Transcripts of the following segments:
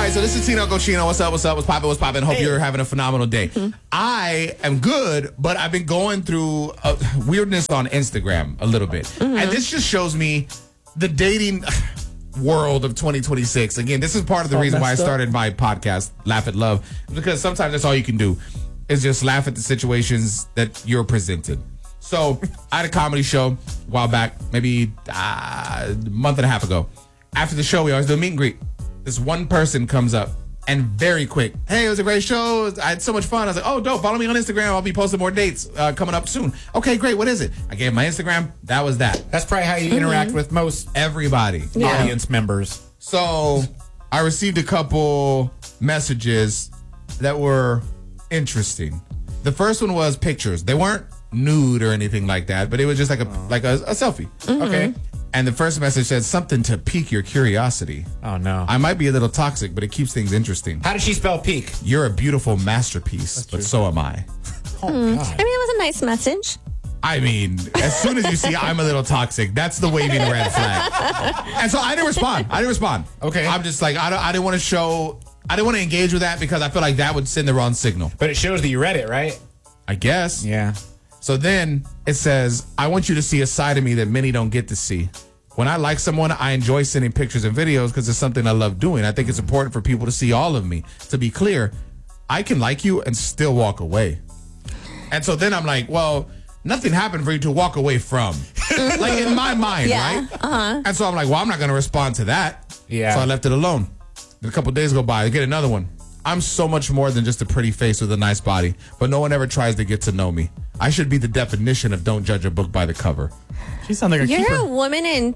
right, so this is Tino Cochino. What's up? What's poppin'? Hope you're having a phenomenal day. I am good, but I've been going through weirdness on Instagram a little bit. And this just shows me the dating world of 2026. Again, this is part of the reason why I started my podcast, Laugh at Love, because sometimes that's all you can do is just laugh at the situations that you're presented. So I had a comedy show a while back, maybe a month and a half ago. After the show, we always do a meet and greet. This one person comes up and very quick, hey, it was a great show. I had so much fun. I was like, oh, dope. Follow me on Instagram. I'll be posting more dates coming up soon. Okay, great. What is it? I gave my Instagram. That was that. That's probably how you interact with most everybody. Audience members. So I received a couple messages that were interesting. The first one was pictures. They weren't nude or anything like that, but it was just like a selfie. Okay. And the first message said something to pique your curiosity. Oh, no. I might be a little toxic, but it keeps things interesting. How did she spell peak? You're a beautiful masterpiece, but so am I. Oh, God. I mean, it was a nice message. I mean, as soon as you see I'm a little toxic, that's the waving red flag. And so I didn't respond. Okay. I'm just like, I didn't want to engage with that because I feel like that would send the wrong signal. But it shows that you read it, right? I guess. Yeah. So then it says, I want you to see a side of me that many don't get to see. When I like someone, I enjoy sending pictures and videos because it's something I love doing. I think it's important for people to see all of me. To be clear, I can like you and still walk away. And so then I'm like, well, nothing happened for you to walk away from. Like in my mind, right? And so I'm like, well, I'm not going to respond to that. Yeah. So I left it alone. Then a couple days go by, I get another one. I'm so much more than just a pretty face with a nice body, but no one ever tries to get to know me. I should be the definition of don't judge a book by the cover. She sounds like a You're keeper. a woman in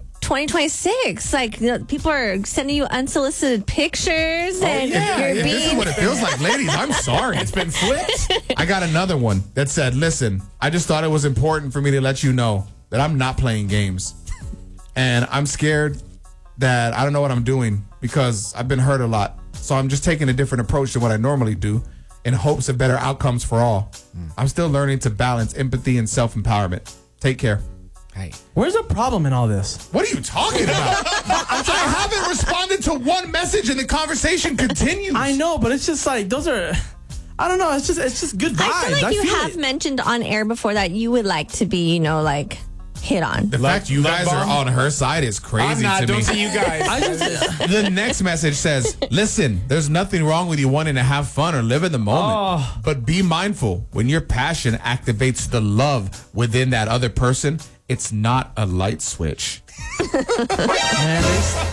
2026. Like, people are sending you unsolicited pictures, and you're This is being. what it feels like. Ladies, I'm sorry. It's been flipped. I got another one that said, listen, I just thought it was important for me to let you know that I'm not playing games. And I'm scared that I don't know what I'm doing because I've been hurt a lot. So I'm just taking a different approach than what I normally do in hopes of better outcomes for all. I'm still learning to balance empathy and self-empowerment. Take care. Hey. Where's the problem in all this? What are you talking about? I haven't responded to one message and the conversation continues. I know, but it's just like those are. I don't know. It's just good vibes. I feel like you feel have it. mentioned on air before that you would like to be, like, hit on. The fact you guys are on her side is crazy I'm not. to Don't me. see you guys. The next message says, listen, there's nothing wrong with you wanting to have fun or live in the moment. But be mindful. When your passion activates the love within that other person, it's not a light switch. Man,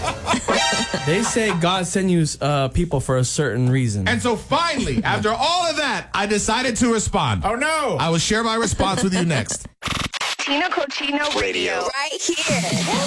they say God sent you people for a certain reason. And so finally, after all of that, I decided to respond. Oh, no. I will share my response with you next. Tino Cochino Radio. Right here.